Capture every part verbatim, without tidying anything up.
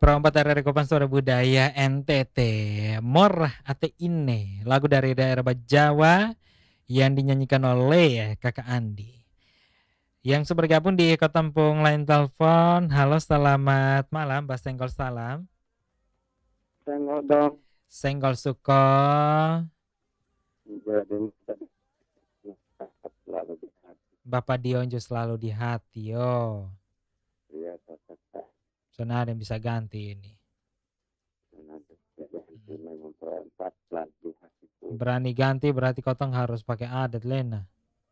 Perompak dari Rekopan Suara Budaya N T T, Morah Ate Ine, lagu dari daerah Jawa yang dinyanyikan oleh Kakak Andi. Yang bergabung di Kotempung Line Telepon, halo selamat malam, Mbak Senggol Salam. Senggol dong. Senggol Suko. Bapak Dionjo selalu di hati, yo. Iya, Kakak. Soalnya ada yang bisa ganti ini. Berani ganti berarti kotong harus pakai adat Lena.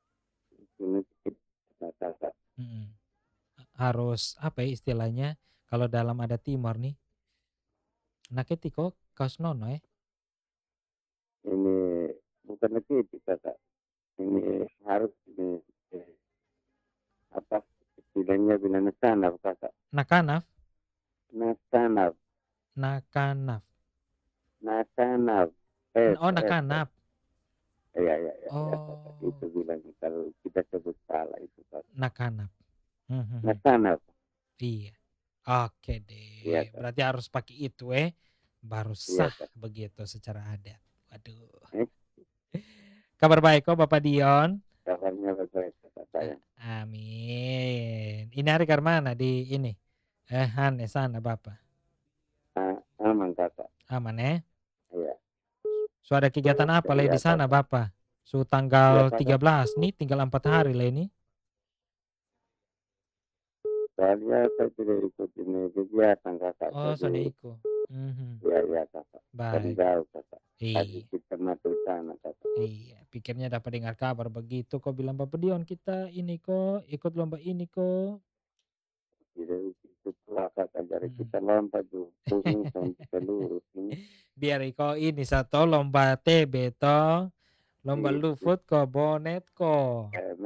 Mm-mm. Harus apa ya istilahnya kalau dalam adat Timor nih? Naketiko kaos nono eh. Ini bukan itu Kakak. Ini harus ini eh, apa istilahnya bilang nasanaf Kakak. Nakanaf, Nasanaf, nakanaf. nasanaf. Eh, Oh, eh, nakanaf. Iya, iya, iya. Oh, Itu bilang kalau kita sebut salah itu Kakak. nakanaf. Hmm, hmm, hmm. Nasanaf. Iya. Oke deh. Iya, Kak. Berarti harus pakai itu eh. Baru Iya, sah Kak. begitu secara adat. Waduh. Eh, Kabar baik kok Bapak Dion. kabarnya baik Kakak saya. Amin. Ini hari ke mana di ini? Eh, Han, eh, sana Bapak. Ah, aman Kakak. Aman eh? Iya. So ada kegiatan apa le Iya, di sana Kakak. Bapak? So Iya, tanggal Kakak. tiga belas nih, tinggal empat hari le ini. Saya saya tidak ikut ini kegiatan Kakak. Oh, Jadi, sana ikut. Mhm. iya, iya Kakak. Kan Baik. jauh Kakak. Tadi Iya. kita masuk sana Kakak. Iya, pikirnya dapat dengar kabar begitu kok bilang Bapak Dion kita ini kok ikut lomba ini kok. Tidak ikut Kakak dari Mm. kita lompat tuh. Pusing sampai seluruh ini. Biar kok ini satu lomba T B toh. Lomba Iya. Lufut kok bonet kok. Kayak